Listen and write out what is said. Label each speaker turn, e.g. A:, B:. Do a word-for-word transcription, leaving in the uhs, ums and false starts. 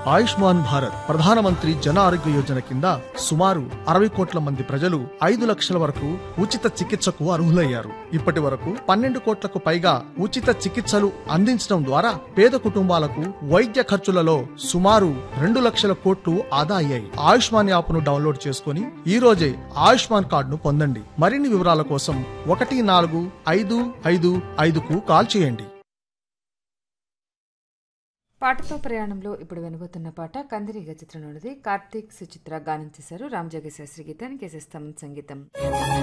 A: ఆయుష్మాన్ భారత్ ప్రధానమంత్రి జన ఆరోగ్య యోజన కింద సుమారు అరవై కోట్ల మంది ప్రజలు ఐదు లక్షల వరకు ఉచిత చికిత్సకు అర్హులయ్యారు. ఇప్పటి వరకు పన్నెండు కోట్లకు పైగా ఉచిత చికిత్సలు అందించడం ద్వారా పేద కుటుంబాలకు వైద్య ఖర్చులలో సుమారు రెండు లక్షల కోట్లు ఆదా అయ్యాయి. ఆయుష్మాన్ యాప్ ను డౌన్లోడ్ చేసుకుని ఈ రోజే ఆయుష్మాన్ కార్డును పొందండి. మరిన్ని వివరాల కోసం ఒకటి నాలుగు ఐదు ఐదు ఐదుకు కాల్ చేయండి.
B: పాటతో ప్రయాణంలో ఇప్పుడు వినబోతున్న పాట కందిరీగ చిత్రంలోనిది. కార్తీక్ సుచిత్ర గానం చేశారు. రామజోగ శాస్త్రి గీతానికి ఎస్ ఎస్ తమన్ సంగీతం.